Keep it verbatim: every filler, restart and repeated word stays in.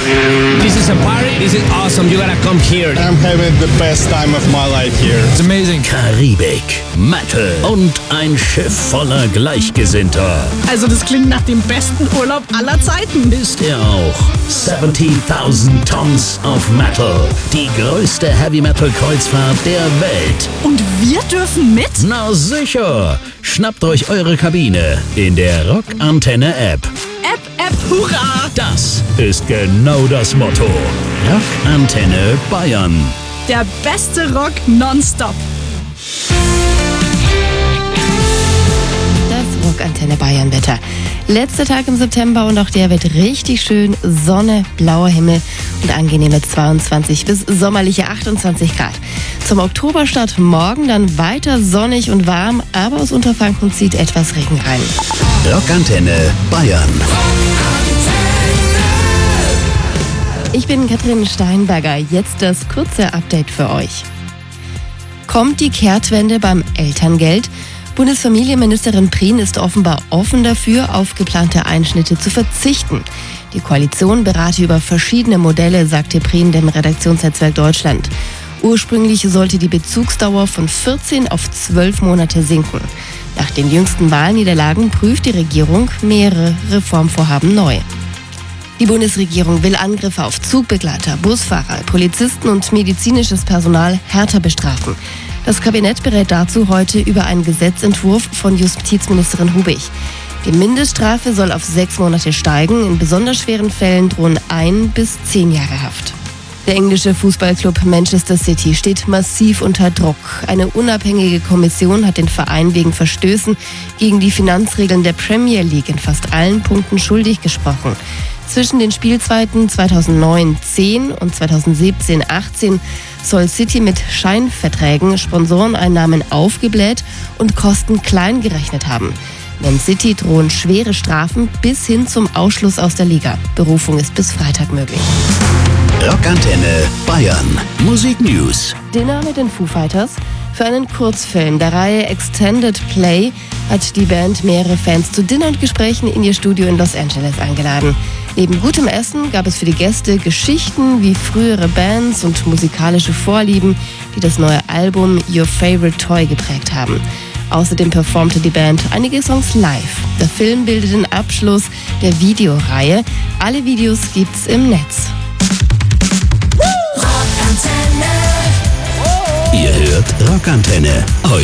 This is a party. This is awesome. You gotta come here. I'm having the best time of my life here. It's amazing. Karibik, Metal und ein Schiff voller Gleichgesinnter. Also das klingt nach dem besten Urlaub aller Zeiten. Ist er auch. siebzigtausend Tons of Metal. Die größte Heavy-Metal-Kreuzfahrt der Welt. Und wir dürfen mit? Na sicher. Schnappt euch eure Kabine in der Rockantenne-App. App, App, hurra! Das ist genau das Motto. Rockantenne Bayern. Der beste Rock nonstop. Das Rockantenne Bayern Wetter. Letzter Tag im September und auch der wird richtig schön. Sonne, blauer Himmel und angenehme zweiundzwanzig bis sommerliche achtundzwanzig Grad. Zum Oktoberstart morgen dann weiter sonnig und warm, aber aus Unterfranken zieht etwas Regen rein. Rockantenne Bayern. Ich bin Katrin Steinberger. Jetzt das kurze Update für euch. Kommt die Kehrtwende beim Elterngeld? Bundesfamilienministerin Prien ist offenbar offen dafür, auf geplante Einschnitte zu verzichten. Die Koalition berate über verschiedene Modelle, sagte Prien dem Redaktionsnetzwerk Deutschland. Ursprünglich sollte die Bezugsdauer von vierzehn auf zwölf Monate sinken. Nach den jüngsten Wahlniederlagen prüft die Regierung mehrere Reformvorhaben neu. Die Bundesregierung will Angriffe auf Zugbegleiter, Busfahrer, Polizisten und medizinisches Personal härter bestrafen. Das Kabinett berät dazu heute über einen Gesetzentwurf von Justizministerin Hubig. Die Mindeststrafe soll auf sechs Monate steigen. In besonders schweren Fällen drohen ein bis zehn Jahre Haft. Der englische Fußballclub Manchester City steht massiv unter Druck. Eine unabhängige Kommission hat den Verein wegen Verstößen gegen die Finanzregeln der Premier League in fast allen Punkten schuldig gesprochen. Zwischen den Spielzeiten zweitausendneun zehn und zweitausendsiebzehn achtzehn soll City mit Scheinverträgen Sponsoreneinnahmen aufgebläht und Kosten klein gerechnet haben. Man City drohen schwere Strafen bis hin zum Ausschluss aus der Liga. Berufung ist bis Freitag möglich. Rockantenne Bayern. Musik News. Dinner mit den Foo Fighters. Für einen Kurzfilm der Reihe Extended Play hat die Band mehrere Fans zu Dinner und Gesprächen in ihr Studio in Los Angeles eingeladen. Neben gutem Essen gab es für die Gäste Geschichten wie frühere Bands und musikalische Vorlieben, die das neue Album Your Favorite Toy geprägt haben. Außerdem performte die Band einige Songs live. Der Film bildet den Abschluss der Videoreihe. Alle Videos gibt's im Netz. Ihr hört Rockantenne.